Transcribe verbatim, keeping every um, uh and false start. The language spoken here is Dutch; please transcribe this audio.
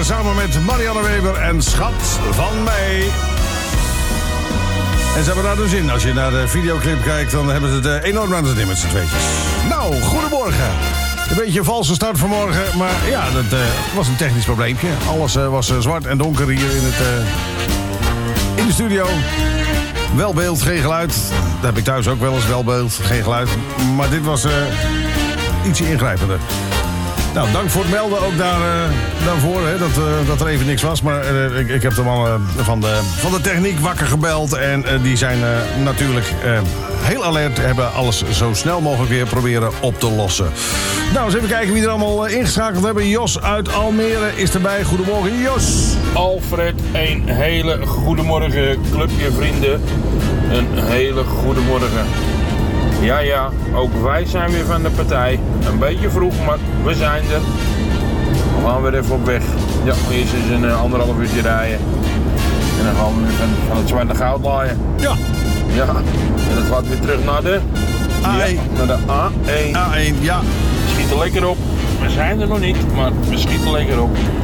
Weber samen met Marianne Weber en Schat van mij. En ze hebben daar dus in. Als je naar de videoclip kijkt, dan hebben ze het enorm aan het in met z'n tweetjes. Nou, goedemorgen. Een beetje een valse start vanmorgen, maar ja, dat uh, was een technisch probleempje. Alles uh, was uh, zwart en donker hier in, het, uh, in de studio. Wel beeld, geen geluid. Dat heb ik thuis ook wel eens, wel beeld, geen geluid. Maar dit was uh, ietsje ingrijpender. Nou, dank voor het melden ook daar, uh, daarvoor, hè, dat, uh, dat er even niks was. Maar uh, ik, ik heb de mannen van de, van de techniek wakker gebeld. En uh, die zijn uh, natuurlijk uh, heel alert. Hebben alles zo snel mogelijk weer proberen op te lossen. Nou, eens even kijken wie er allemaal uh, ingeschakeld hebben. Jos uit Almere is erbij. Goedemorgen, Jos. Alfred, een hele goede morgen. Clubje vrienden, een hele goede morgen. Ja, ja, ook wij zijn weer van de partij. Een beetje vroeg, maar we zijn er. We gaan weer even op weg. Ja, eerst eens een anderhalf uurtje rijden. En dan gaan we weer van, van het zwarte goud laaien. Ja. Ja, en dat gaat weer terug naar de... A één. Ja, naar de A één. A één, ja. We schieten lekker op. We zijn er nog niet, maar we schieten lekker op.